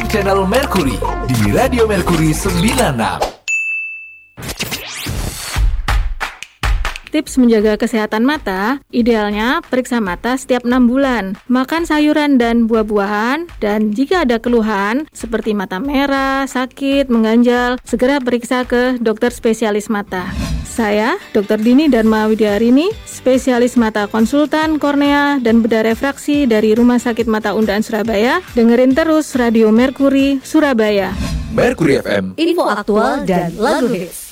channel Mercury di Radio Mercury 96. Tips menjaga kesehatan mata, idealnya periksa mata setiap 6 bulan. Makan sayuran dan buah-buahan, dan jika ada keluhan seperti mata merah, sakit, mengganjal, segera periksa ke dokter spesialis mata. Saya, Dr. Dini Dharma Widiarini, spesialis mata konsultan kornea dan bedah refraksi dari Rumah Sakit Mata Undaan Surabaya. Dengerin terus Radio Mercury Surabaya. Mercury FM, info aktual dan lagu hits.